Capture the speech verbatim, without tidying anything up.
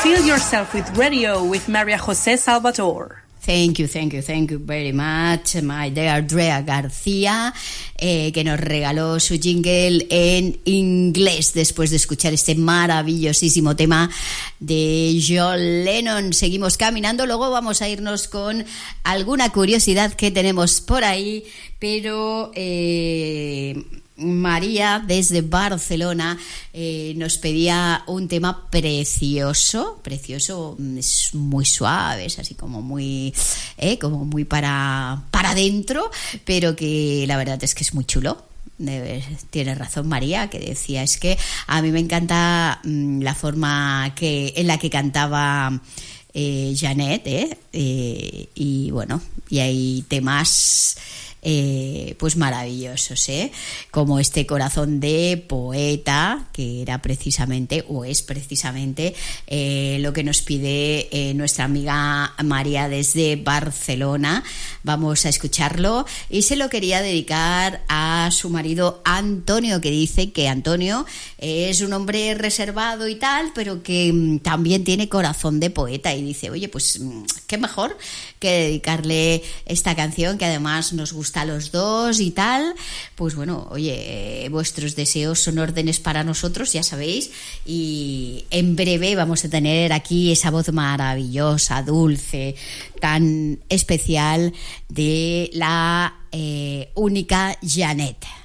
Feel yourself with radio with Maria José Salvatore. Thank you, thank you, thank you very much, my dear Drea García, eh, que nos regaló su jingle en inglés después de escuchar este maravillosísimo tema de John Lennon. Seguimos caminando, luego vamos a irnos con alguna curiosidad que tenemos por ahí, pero... Eh, María desde Barcelona eh, nos pedía un tema precioso, precioso, es muy suave, es así como muy, eh, como muy para para adentro, pero que la verdad es que es muy chulo. Tienes razón, María, que decía, es que a mí me encanta mmm, la forma que en la que cantaba eh, Janet, eh, eh, y bueno, y hay temas Eh, pues maravillosos, ¿eh? Como este Corazón de Poeta, que era precisamente o es precisamente eh, lo que nos pide eh, nuestra amiga María desde Barcelona. Vamos a escucharlo y se lo quería dedicar a su marido Antonio, que dice que Antonio es un hombre reservado y tal, pero que mm, también tiene corazón de poeta, y dice, oye, pues mm, qué mejor que dedicarle esta canción, que además nos gusta a los dos y tal. Pues bueno, oye, vuestros deseos son órdenes para nosotros, ya sabéis, y en breve vamos a tener aquí esa voz maravillosa, dulce, tan especial de la eh, única Janet.